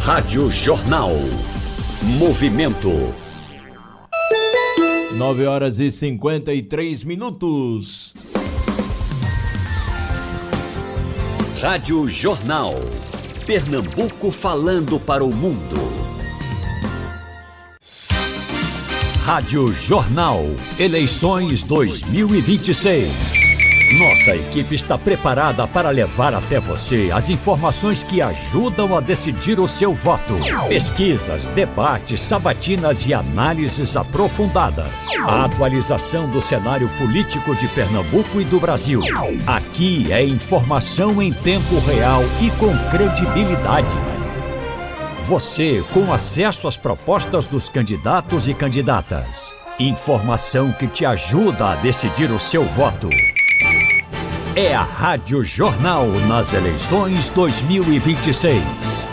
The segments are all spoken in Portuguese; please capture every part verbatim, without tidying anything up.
Rádio Jornal. Movimento. nove horas e cinquenta e três minutos. Rádio Jornal. Pernambuco falando para o mundo. Rádio Jornal. Eleições dois mil e vinte e seis. Nossa equipe está preparada para levar até você as informações que ajudam a decidir o seu voto. Pesquisas, debates, sabatinas e análises aprofundadas. A atualização do cenário político de Pernambuco e do Brasil. Aqui é informação em tempo real e com credibilidade. Você com acesso às propostas dos candidatos e candidatas. Informação que te ajuda a decidir o seu voto. É a Rádio Jornal nas eleições dois mil e vinte e seis.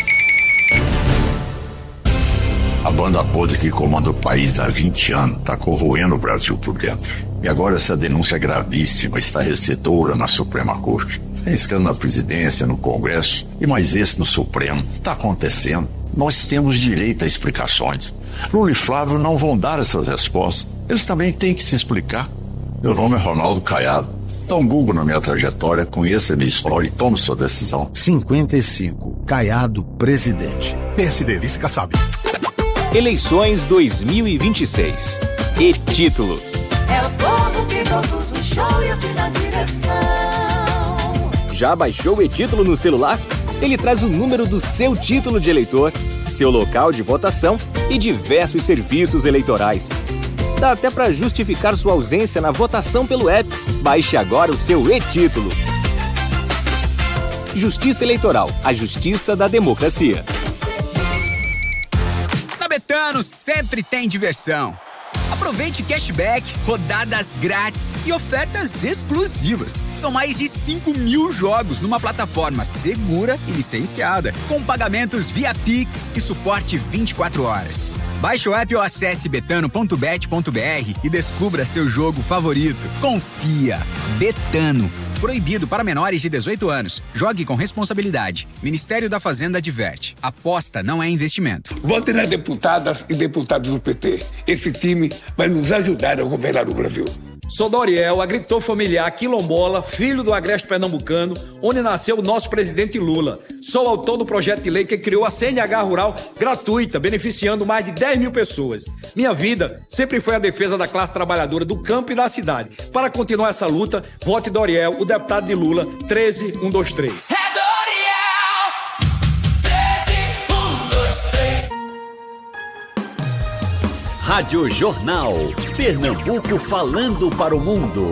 A banda podre que comanda o país há vinte anos está corroendo o Brasil por dentro. E agora essa denúncia gravíssima está restritora na Suprema Corte. Tem escândalo na presidência, no Congresso e mais esse no Supremo. Está acontecendo. Nós temos direito a explicações. Lula e Flávio não vão dar essas respostas. Eles também têm que se explicar. Meu nome é Ronaldo Caiado. Dá um Google na minha trajetória, conheça a minha história e tome sua decisão. cinquenta e cinco. Caiado, presidente. P S D, vice Kassab. Eleições dois mil e vinte e seis. E título. É o povo que produz o show e assina a direção. Já baixou o e-título no celular? Ele traz o número do seu título de eleitor, seu local de votação e diversos serviços eleitorais. Dá até para justificar sua ausência na votação pelo app. Baixe agora o seu e-título. Justiça Eleitoral, a justiça da democracia. Na Betano sempre tem diversão. Aproveite cashback, rodadas grátis e ofertas exclusivas. São mais de cinco mil jogos numa plataforma segura e licenciada, com pagamentos via Pix e suporte vinte e quatro horas. Baixe o app ou acesse betano ponto bet ponto br e descubra seu jogo favorito. Confia. Betano. Proibido para menores de dezoito anos. Jogue com responsabilidade. Ministério da Fazenda adverte. Aposta não é investimento. Vote nas deputadas e deputados do P T. Esse time vai nos ajudar a governar o Brasil. Sou Doriel, agricultor familiar quilombola, filho do agreste pernambucano, onde nasceu o nosso presidente Lula. Sou autor do projeto de lei que criou a C N H Rural gratuita, beneficiando mais de dez mil pessoas. Minha vida sempre foi a defesa da classe trabalhadora do campo e da cidade. Para continuar essa luta, vote Doriel, o deputado de Lula, treze um dois três. É Doriel! treze um dois três. Rádio Jornal. Pernambuco falando para o mundo.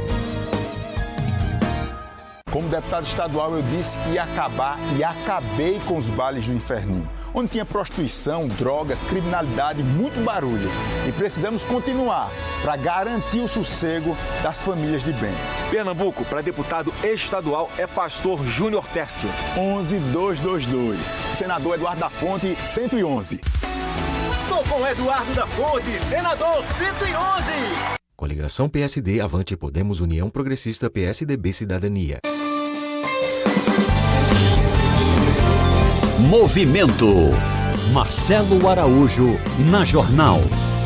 Como deputado estadual, eu disse que ia acabar e acabei com os bailes do Inferninho, onde tinha prostituição, drogas, criminalidade, muito barulho. E precisamos continuar para garantir o sossego das famílias de bem. Pernambuco, para deputado estadual, é Pastor Júnior Tércio. onze dois dois dois. Senador Eduardo da Fonte, cento e onze. Tô com Eduardo da Fonte, senador cento e onze. Coligação P S D, Avante, Podemos, União Progressista, P S D B, Cidadania. Movimento. Marcelo Araújo, na Jornal.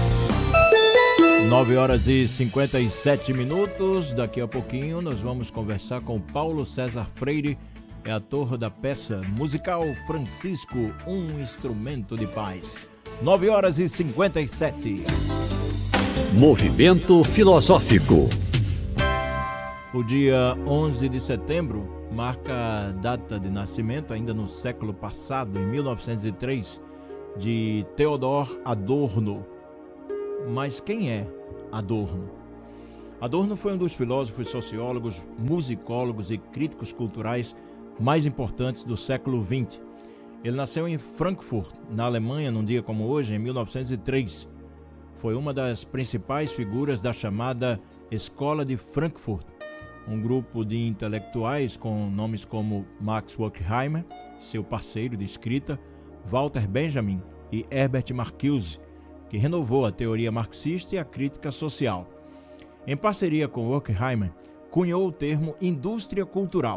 nove horas e cinquenta e sete minutos. Daqui a pouquinho nós vamos conversar com Paulo César Freire, é ator da peça musical Francisco, um instrumento de paz. nove horas e cinquenta e sete. Movimento filosófico. O dia onze de setembro marca a data de nascimento, ainda no século passado, em mil novecentos e três, de Theodor Adorno. Mas quem é Adorno? Adorno foi um dos filósofos, sociólogos, musicólogos e críticos culturais mais importantes do século vinte. Ele nasceu em Frankfurt, na Alemanha, num dia como hoje, em mil novecentos e três. Foi uma das principais figuras da chamada Escola de Frankfurt, um grupo de intelectuais com nomes como Max Horkheimer, seu parceiro de escrita, Walter Benjamin e Herbert Marcuse, que renovou a teoria marxista e a crítica social. Em parceria com Horkheimer, cunhou o termo indústria cultural,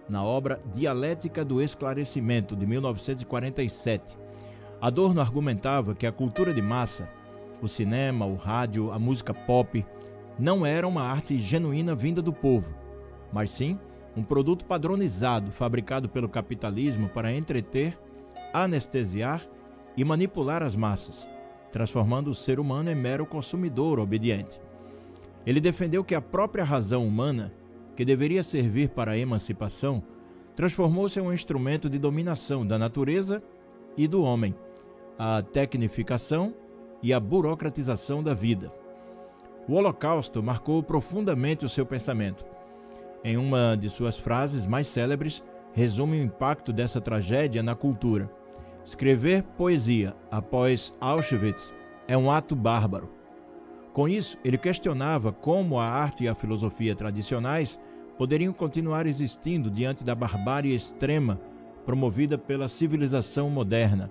na obra Dialética do Esclarecimento, de mil novecentos e quarenta e sete. Adorno argumentava que a cultura de massa, o cinema, o rádio, a música pop, não era uma arte genuína vinda do povo, mas sim um produto padronizado, fabricado pelo capitalismo para entreter, anestesiar e manipular as massas, transformando o ser humano em mero consumidor obediente. Ele defendeu que a própria razão humana, que deveria servir para a emancipação, transformou-se em um instrumento de dominação da natureza e do homem, a tecnificação e a burocratização da vida. O Holocausto marcou profundamente o seu pensamento. Em uma de suas frases mais célebres, resume o impacto dessa tragédia na cultura. Escrever poesia após Auschwitz é um ato bárbaro. Com isso, ele questionava como a arte e a filosofia tradicionais poderiam continuar existindo diante da barbárie extrema promovida pela civilização moderna.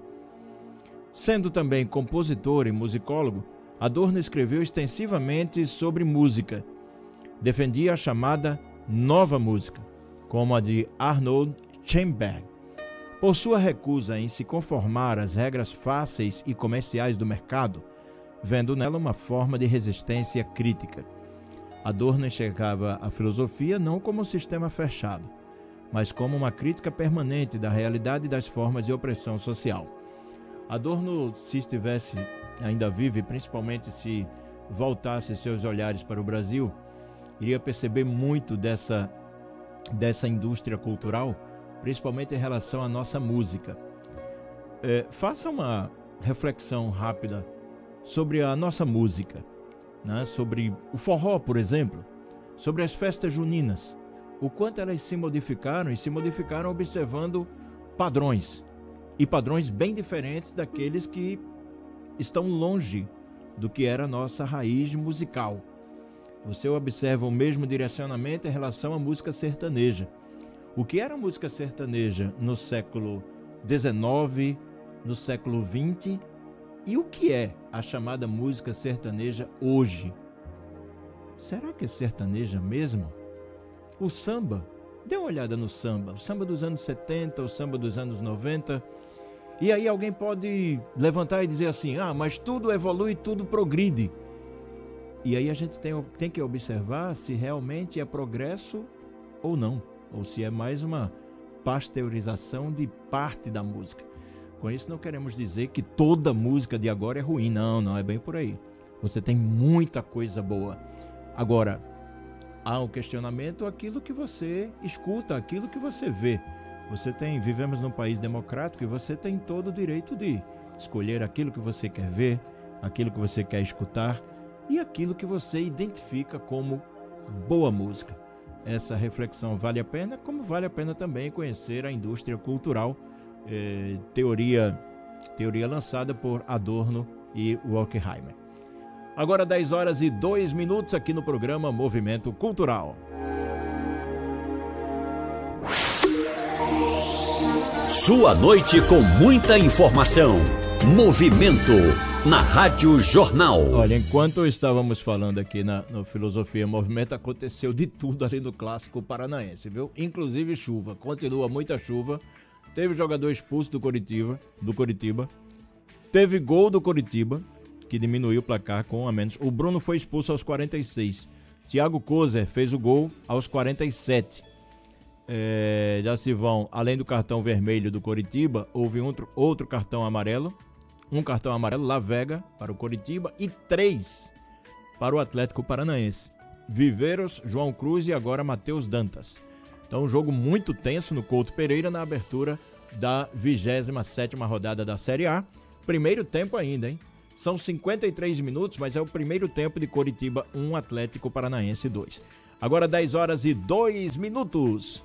Sendo também compositor e musicólogo, Adorno escreveu extensivamente sobre música. Defendia a chamada nova música, como a de Arnold Schoenberg. Por sua recusa em se conformar às regras fáceis e comerciais do mercado, vendo nela uma forma de resistência crítica. Adorno enxergava a filosofia não como um sistema fechado, mas como uma crítica permanente da realidade das formas de opressão social. Adorno, se estivesse ainda vivo e principalmente se voltasse seus olhares para o Brasil, iria perceber muito dessa, dessa indústria cultural, principalmente em relação à nossa música. É, faça uma reflexão rápida sobre a nossa música, né? Sobre o forró, por exemplo, sobre as festas juninas, o quanto elas se modificaram e se modificaram observando padrões, e padrões bem diferentes daqueles que estão longe do que era a nossa raiz musical. Você observa o mesmo direcionamento em relação à música sertaneja. O que era a música sertaneja no século dezenove, no século vinte, e o que é a chamada música sertaneja hoje? Será que é sertaneja mesmo? O samba, dê uma olhada no samba, o samba dos anos setenta, o samba dos anos noventa, e aí alguém pode levantar e dizer assim, ah, mas tudo evolui, tudo progride. E aí a gente tem, tem que observar se realmente é progresso ou não, ou se é mais uma pasteurização de parte da música. Com isso não queremos dizer que toda música de agora é ruim, não, não é bem por aí. Você tem muita coisa boa. Agora, há um questionamento aquilo que você escuta, aquilo que você vê. Você tem, vivemos num país democrático e você tem todo o direito de escolher aquilo que você quer ver, aquilo que você quer escutar e aquilo que você identifica como boa música. Essa reflexão vale a pena, como vale a pena também conhecer a indústria cultural, eh, teoria, teoria lançada por Adorno e Horkheimer. Agora dez horas e dois minutos aqui no programa Movimento Cultural. Sua noite com muita informação. Movimento na Rádio Jornal. Olha, enquanto estávamos falando aqui na, na Filosofia Movimento, aconteceu de tudo ali no Clássico Paranaense, viu? Inclusive chuva, continua muita chuva. Teve jogador expulso do Coritiba, do Coritiba. Teve gol do Coritiba, que diminuiu o placar com um a menos. O Bruno foi expulso aos quarenta e seis. Thiago Kozer fez o gol aos quarenta e sete. É, já se vão, além do cartão vermelho do Coritiba, houve outro, outro cartão amarelo. Um cartão amarelo, La Vega, para o Coritiba, e três para o Atlético Paranaense. Viveiros, João Cruz e agora Matheus Dantas. Então, um jogo muito tenso no Couto Pereira na abertura da vigésima sétima rodada da Série A. Primeiro tempo ainda, hein? São cinquenta e três minutos, mas é o primeiro tempo de Coritiba um, Atlético Paranaense dois. Agora dez horas e dois minutos.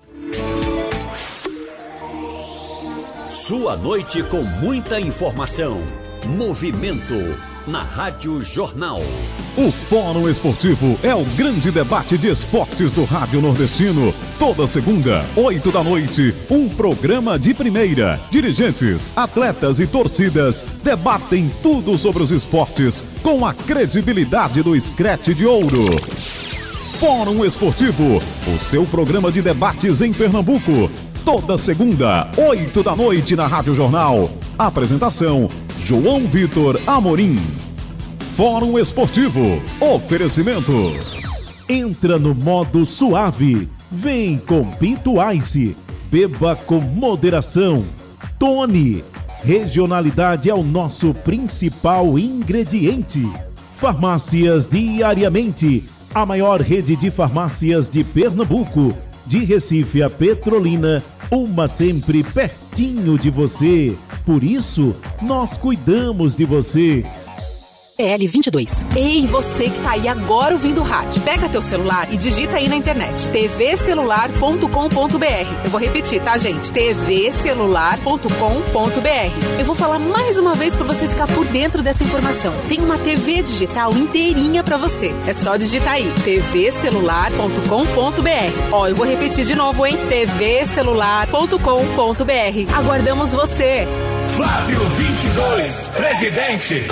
Sua noite com muita informação. Movimento na Rádio Jornal. O Fórum Esportivo é o grande debate de esportes do Rádio Nordestino. Toda segunda, oito da noite, um programa de primeira. Dirigentes, atletas e torcidas debatem tudo sobre os esportes com a credibilidade do Scratch de Ouro. Fórum Esportivo, o seu programa de debates em Pernambuco. Toda segunda, oito da noite na Rádio Jornal. Apresentação, João Vitor Amorim. Fórum Esportivo. Oferecimento. Entra no modo suave. Vem com Pinto Ice. Beba com moderação. Tony. Regionalidade é o nosso principal ingrediente. Farmácias Diariamente. A maior rede de farmácias de Pernambuco. De Recife a Petrolina, uma sempre pertinho de você. Por isso, nós cuidamos de você. L vinte e dois. Ei, você que tá aí agora ouvindo o rádio. Pega teu celular e digita aí na internet t v celular ponto com ponto b r. Eu vou repetir, tá, gente? t v celular ponto com ponto b r. Eu vou falar mais uma vez pra você ficar por dentro dessa informação. Tem uma T V digital inteirinha pra você. É só digitar aí t v celular ponto com ponto b r. Ó, eu vou repetir de novo, hein? t v celular ponto com ponto b r. Aguardamos você. Flávio vinte e dois, presidente.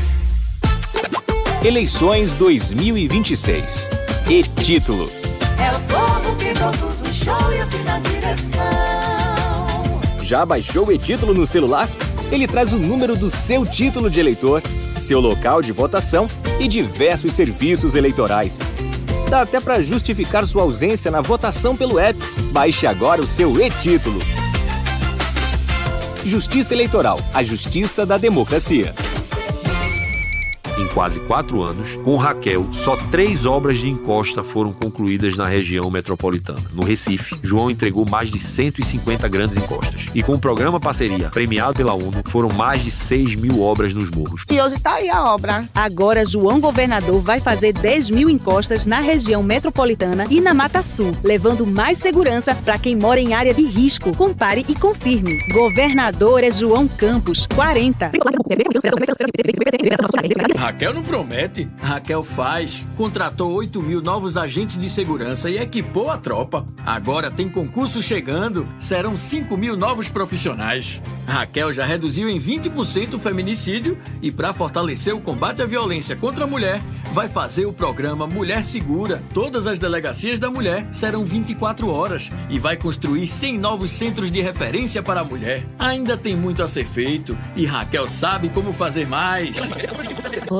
Eleições dois mil e vinte e seis. E título. É o povo que produz o show e assina a direção. Já baixou o e-título no celular? Ele traz o número do seu título de eleitor, seu local de votação e diversos serviços eleitorais. Dá até para justificar sua ausência na votação pelo app. Baixe agora o seu e-título. Justiça Eleitoral, a justiça da democracia. Em quase quatro anos, com Raquel, só três obras de encosta foram concluídas na região metropolitana. No Recife, João entregou mais de cento e cinquenta grandes encostas. E com o programa Parceria, premiado pela ONU, foram mais de seis mil obras nos morros. E hoje tá aí a obra. Agora, João Governador vai fazer dez mil encostas na região metropolitana e na Mata Sul, levando mais segurança para quem mora em área de risco. Compare e confirme. Governador é João Campos, quarenta. Raquel não promete, Raquel faz. Contratou oito mil novos agentes de segurança e equipou a tropa. Agora tem concurso chegando, serão cinco mil novos profissionais. Raquel já reduziu em vinte por cento o feminicídio e, para fortalecer o combate à violência contra a mulher, vai fazer o programa Mulher Segura. Todas as delegacias da mulher serão vinte e quatro horas e vai construir cem novos centros de referência para a mulher. Ainda tem muito a ser feito e Raquel sabe como fazer mais.